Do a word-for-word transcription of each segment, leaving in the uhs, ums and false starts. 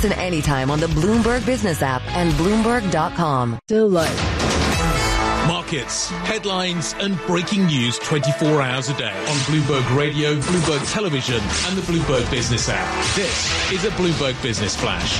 Listen anytime on the Bloomberg Business app and Bloomberg dot com. Still low. Markets, headlines and breaking news twenty-four hours a day on Bloomberg Radio, Bloomberg Television and the Bloomberg Business app. This is a Bloomberg Business Flash.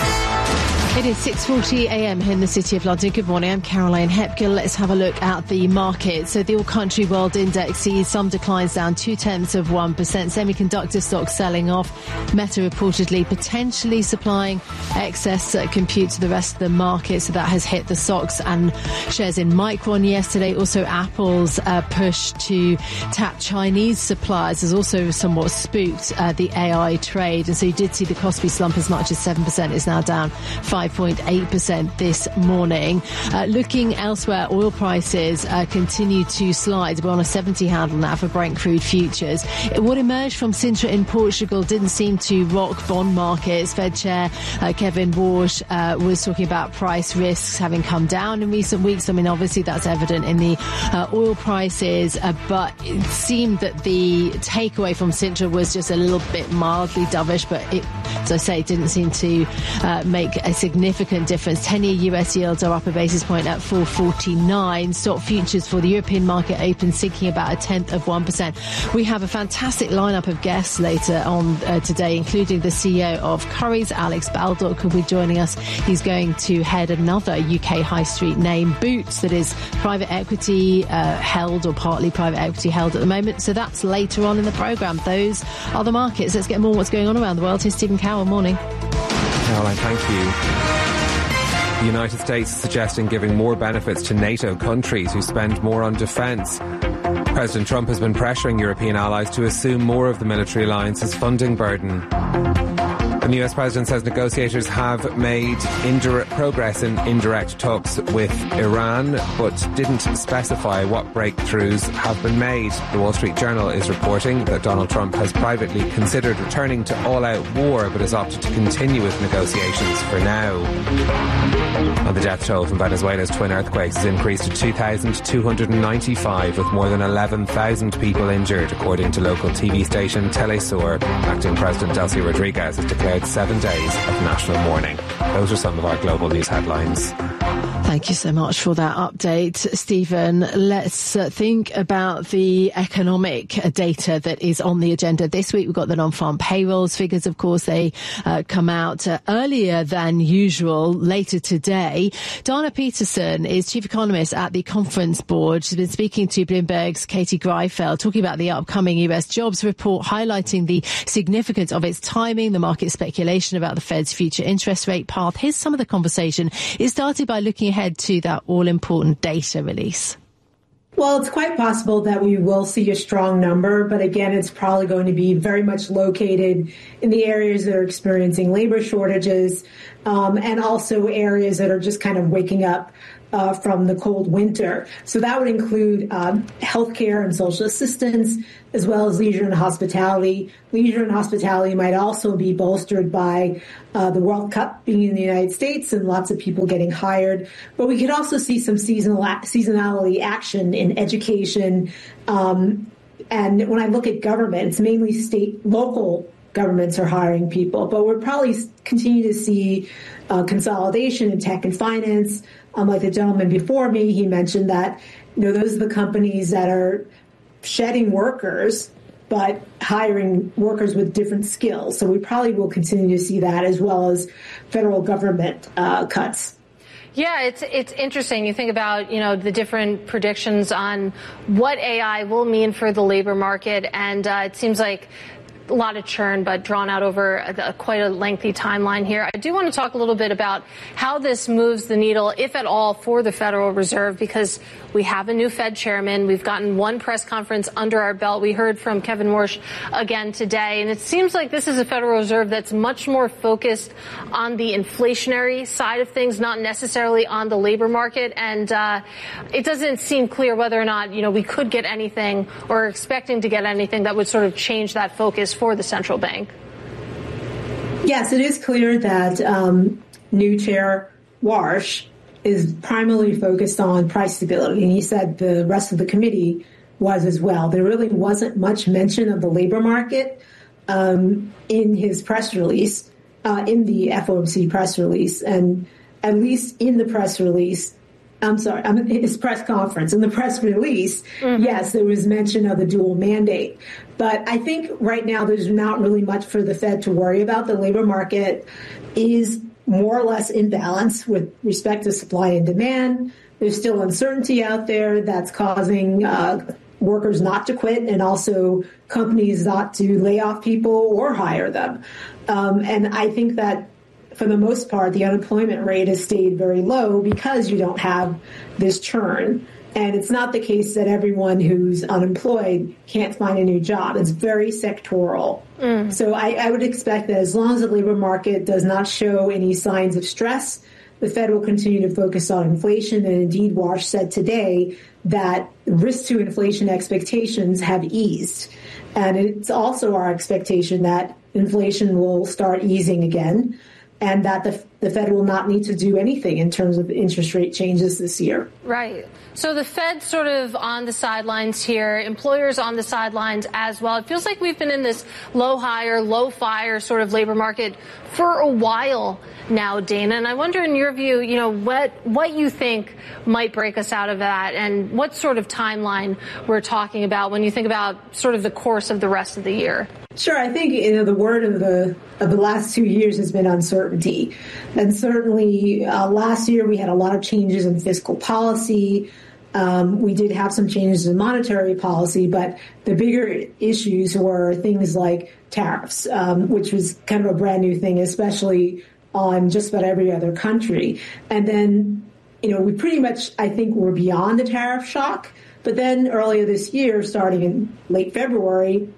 It is six forty a.m. here in the City of London. Good morning, I'm Caroline Hepgill. Let's have a look at the market. So the all-country world index sees some declines down two-tenths of one percent. Semiconductor stocks selling off. Meta reportedly potentially supplying excess uh, compute to the rest of the market. So that has hit the stocks and shares in Micron yesterday. Also, Apple's uh, push to tap Chinese suppliers has also somewhat spooked uh, the A I trade. And so you did see the Kospi slump as much as seven percent. It's now down five point eight percent this morning. Uh, looking elsewhere, oil prices uh, continue to slide. We're on a seventy handle now for Brent crude futures. It, what emerged from Sintra in Portugal didn't seem to rock bond markets. Fed Chair uh, Kevin Warsh uh, was talking about price risks having come down in recent weeks. I mean, obviously that's evident in the uh, oil prices, uh, but it seemed that the takeaway from Sintra was just a little bit mildly dovish, but it, as I say, didn't seem to uh, make a significant difference. ten-year U S yields are up a basis point at four forty-nine. Stock futures for the European market open sinking about a tenth of one percent. We have a fantastic lineup of guests later on uh, today, including the C E O of Currys, Alex Baldock, who will be joining us. He's going to head another U K high street name, Boots, that is private equity uh, held or partly private equity held at the moment. So that's later on in the programme. Those are the markets. Let's get more what's going on around the world. Here's Stephen Cowell. Morning. Caroline, thank you. The United States is suggesting giving more benefits to NATO countries who spend more on defence. President Trump has been pressuring European allies to assume more of the military alliance's funding burden. The U S president says negotiators have made indirect progress in indirect talks with Iran, but didn't specify what breakthroughs have been made. The Wall Street Journal is reporting that Donald Trump has privately considered returning to all-out war, but has opted to continue with negotiations for now. And the death toll from Venezuela's twin earthquakes has increased to two thousand two hundred ninety-five, with more than eleven thousand people injured, according to local T V station Telesur. Acting President Delcy Rodriguez has declared seven days of national mourning. Those are some of our global news headlines. Thank you so much for that update, Stephen. Let's uh, think about the economic data that is on the agenda this week. We've got the non-farm payrolls figures, of course. They uh, come out uh, earlier than usual, later today. Dana Peterson is chief economist at the Conference Board. She's been speaking to Bloomberg's Katie Greifeld, talking about the upcoming U S jobs report, highlighting the significance of its timing, the market speculation about the Fed's future interest rate path. Here's some of the conversation. It started by looking ahead to that all-important data release. Well, it's quite possible that we will see a strong number, but again, it's probably going to be very much located in the areas that are experiencing labor shortages, um, and also areas that are just kind of waking up uh, from the cold winter. So that would include um, healthcare and social assistance, as well as leisure and hospitality. Leisure and hospitality might also be bolstered by uh, the World Cup being in the United States and lots of people getting hired. But we could also see some seasonal seasonality action in education. Um, and when I look at government, it's mainly state, local governments are hiring people. But we'll probably continue to see uh, consolidation in tech and finance. Um, like the gentleman before me, he mentioned that, you know, those are the companies that are shedding workers, but hiring workers with different skills. So we probably will continue to see that, as well as federal government uh, cuts. Yeah, it's it's interesting. You think about, you know, the different predictions on what A I will mean for the labor market, and uh, it seems like a lot of churn, but drawn out over a, a, quite a lengthy timeline here. I do want to talk a little bit about how this moves the needle, if at all, for the Federal Reserve, because we have a new Fed chairman. We've gotten one press conference under our belt. We heard from Kevin Warsh again today, and it seems like this is a Federal Reserve that's much more focused on the inflationary side of things, not necessarily on the labor market. And uh, it doesn't seem clear whether or not, you know, we could get anything or are expecting to get anything that would sort of change that focus for the central bank. Yes, it is clear that um, new chair Warsh is primarily focused on price stability, and he said the rest of the committee was as well. There really wasn't much mention of the labor market um, in his press release. uh, in the F O M C press release. And at least in the press release, I'm sorry, I'm, his press conference, in the press release, mm-hmm. yes, there was mention of the dual mandate. But I think right now there's not really much for the Fed to worry about. The labor market is more or less in balance with respect to supply and demand. There's still uncertainty out there that's causing uh, workers not to quit and also companies not to lay off people or hire them. Um, and I think that for the most part, the unemployment rate has stayed very low because you don't have this churn. And it's not the case that everyone who's unemployed can't find a new job. It's very sectoral. Mm. So I, I would expect that as long as the labor market does not show any signs of stress, the Fed will continue to focus on inflation. And indeed, Wash said today that risk to inflation expectations have eased. And it's also our expectation that inflation will start easing again, and that the, the Fed will not need to do anything in terms of interest rate changes this year. Right. So the Fed's sort of on the sidelines here, employers on the sidelines as well. It feels like we've been in this low hire, low fire sort of labor market for a while now, Dana. And I wonder, in your view, you know, what what you think might break us out of that, and what sort of timeline we're talking about when you think about sort of the course of the rest of the year. Sure. I think, you know, the word of the of the last two years has been uncertainty. And certainly uh, last year we had a lot of changes in fiscal policy. Um, we did have some changes in monetary policy, but the bigger issues were things like tariffs, um, which was kind of a brand new thing, especially on just about every other country. And then, you know, we pretty much, I think, were beyond the tariff shock. But then earlier this year, starting in late February,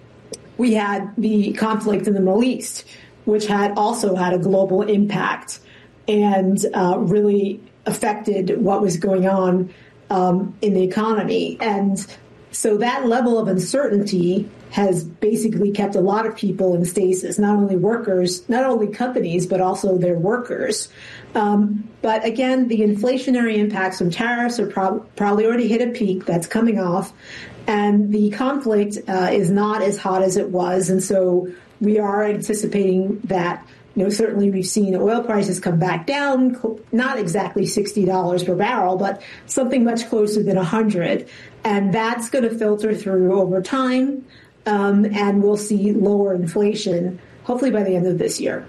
we had the conflict in the Middle East, which had also had a global impact and uh, really affected what was going on um, in the economy. And so that level of uncertainty has basically kept a lot of people in stasis, not only workers, not only companies, but also their workers. Um, but again, the inflationary impacts from tariffs are prob- probably already hit a peak that's coming off. And the conflict uh, is not as hot as it was. And so we are anticipating that, you know, certainly we've seen oil prices come back down, not exactly sixty dollars per barrel, but something much closer than one hundred. And that's going to filter through over time. Um, and we'll see lower inflation, hopefully by the end of this year.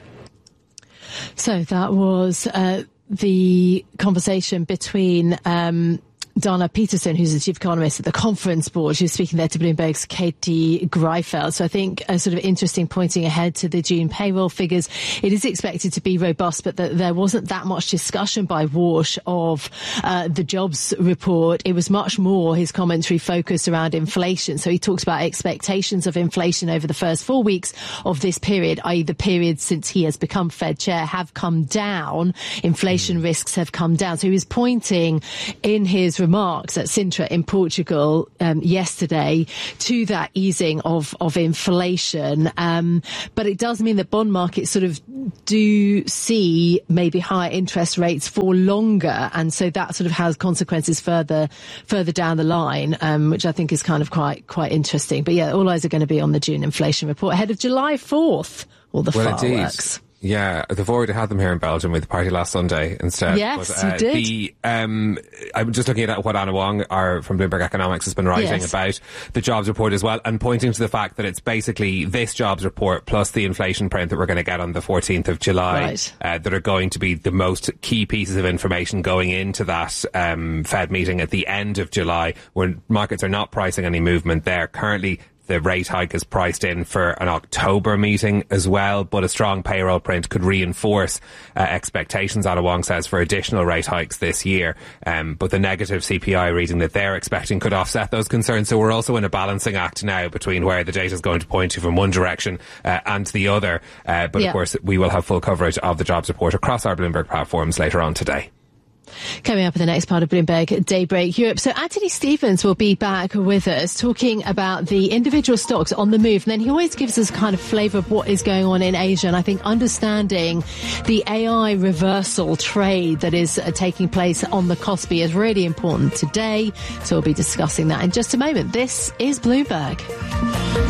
So that was uh, the conversation between um Dana Peterson, who's the chief economist at the Conference Board. She was speaking there to Bloomberg's Katie Greifeld. So I think a sort of interesting pointing ahead to the June payroll figures. It is expected to be robust, but the, there wasn't that much discussion by Walsh of uh, the jobs report. It was much more his commentary focused around inflation. So he talks about expectations of inflation over the first four weeks of this period, that is the period since he has become Fed chair, have come down. Inflation risks have come down. So he was pointing in his remarks at Sintra in Portugal um, yesterday to that easing of, of inflation. Um, but it does mean that bond markets sort of do see maybe higher interest rates for longer. And so that sort of has consequences further further down the line, um, which I think is kind of quite quite interesting. But yeah, all eyes are going to be on the June inflation report ahead of July fourth, all the well, fireworks. Indeed. Yeah, they've already had them here in Belgium with the party last Sunday instead. Yes, but, uh, you did. The, um, I'm just looking at what Anna Wong, our, from Bloomberg Economics, has been writing yes. about the jobs report as well, and pointing to the fact that it's basically this jobs report plus the inflation print that we're going to get on the fourteenth of July right. uh, that are going to be the most key pieces of information going into that um, Fed meeting at the end of July, where markets are not pricing any movement there. Currently, the rate hike is priced in for an October meeting as well, but a strong payroll print could reinforce uh, expectations, Anna Wong says, for additional rate hikes this year. Um, but the negative C P I reading that they're expecting could offset those concerns. So we're also in a balancing act now between where the data is going to point you from one direction uh, and the other. Uh, but yeah. of course, we will have full coverage of the jobs report across our Bloomberg platforms later on today. Coming up in the next part of Bloomberg Daybreak Europe. So Anthony Stevens will be back with us talking about the individual stocks on the move. And then he always gives us a kind of flavour of what is going on in Asia. And I think understanding the A I reversal trade that is uh, taking place on the Kospi is really important today. So we'll be discussing that in just a moment. This is Bloomberg.